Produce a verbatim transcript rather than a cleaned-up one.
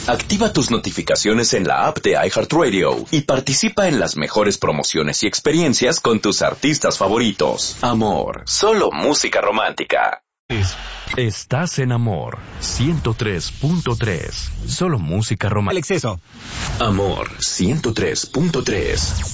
Activa tus notificaciones en la app de iHeartRadio y participa en las mejores promociones y experiencias con tus artistas favoritos. Amor, solo música romántica. Es, estás en Amor ciento tres punto tres. Solo música romántica. El exceso. Amor ciento tres punto tres.